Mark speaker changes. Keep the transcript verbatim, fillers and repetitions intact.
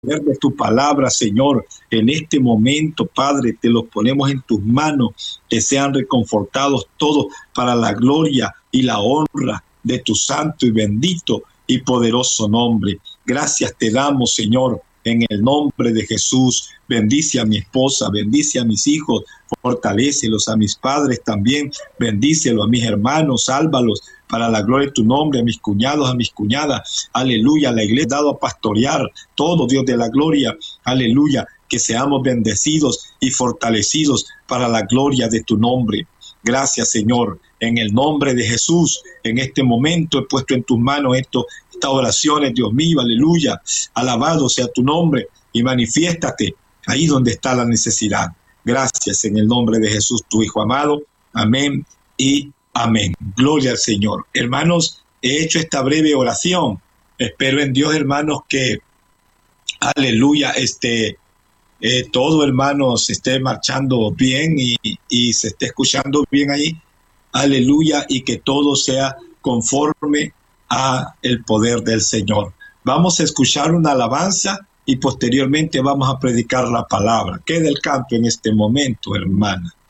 Speaker 1: poder de tu palabra, Señor. En este momento, Padre, te los ponemos en tus manos, que sean reconfortados todos para la gloria y la honra de tu santo y bendito y poderoso nombre. Gracias te damos, Señor, en el nombre de Jesús. Bendice a mi esposa, bendice a mis hijos, fortalécelos a mis padres también, bendícelos a mis hermanos, sálvalos para la gloria de tu nombre, a mis cuñados, a mis cuñadas, aleluya, la iglesia ha dado a pastorear, todo Dios de la gloria, aleluya, que seamos bendecidos y fortalecidos para la gloria de tu nombre. Gracias, Señor, en el nombre de Jesús, en este momento he puesto en tus manos esto, estas oraciones, Dios mío, aleluya, alabado sea tu nombre y manifiéstate ahí donde está la necesidad. Gracias en el nombre de Jesús, tu Hijo amado, amén y amén. Gloria al Señor. Hermanos, he hecho esta breve oración. Espero en Dios, hermanos, que, aleluya, este, eh, todo, hermanos, esté marchando bien y, y se esté escuchando bien ahí. Aleluya, y que todo sea conforme a el poder del Señor. Vamos a escuchar una alabanza y posteriormente vamos a predicar la palabra. Queda el canto en este momento, hermana.